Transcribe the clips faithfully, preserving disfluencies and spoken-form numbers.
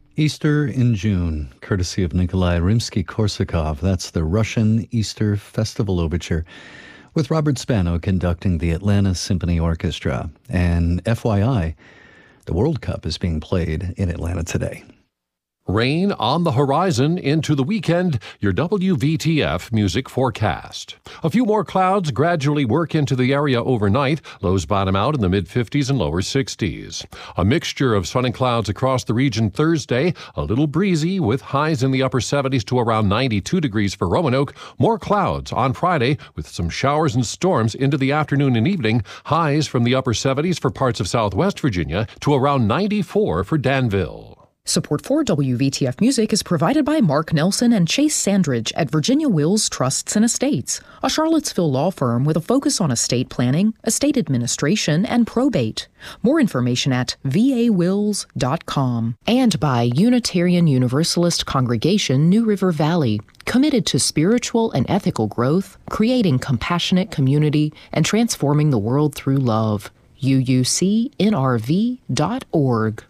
Easter in June, courtesy of Nikolai Rimsky-Korsakov. That's the Russian Easter Festival Overture, with Robert Spano conducting the Atlanta Symphony Orchestra. And F Y I, the World Cup is being played in Atlanta today. Rain on the horizon into the weekend, your W V T F music forecast. A few more clouds gradually work into the area overnight. Lows bottom out in the mid-fifties and lower sixties. A mixture of sun and clouds across the region Thursday. A little breezy with highs in the upper seventies to around ninety-two degrees for Roanoke. More clouds on Friday with some showers and storms into the afternoon and evening. Highs from the upper seventies for parts of southwest Virginia to around ninety-four for Danville. Support for W V T F Music is provided by Mark Nelson and Chase Sandridge at Virginia Wills Trusts and Estates, a Charlottesville law firm with a focus on estate planning, estate administration, and probate. More information at v a wills dot com. And by Unitarian Universalist Congregation New River Valley, committed to spiritual and ethical growth, creating compassionate community, and transforming the world through love. u u c n r v dot org.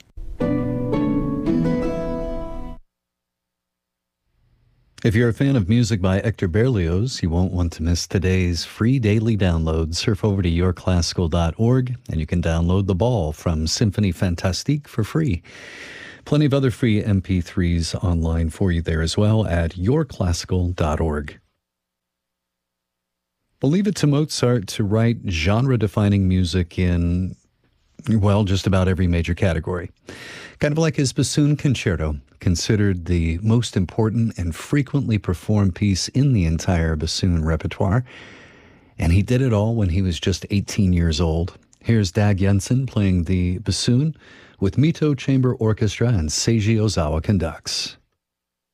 If you're a fan of music by Hector Berlioz, you won't want to miss today's free daily download. Surf over to your classical dot org and you can download The Ball from Symphonie Fantastique for free. Plenty of other free M P threes online for you there as well at your classical dot org. We'll leave it to Mozart to write genre-defining music in, well, just about every major category. Kind of like his Bassoon Concerto, considered the most important and frequently performed piece in the entire bassoon repertoire. And he did it all when he was just eighteen years old. Here's Dag Jensen playing the bassoon with Mito Chamber Orchestra and Seiji Ozawa conducts.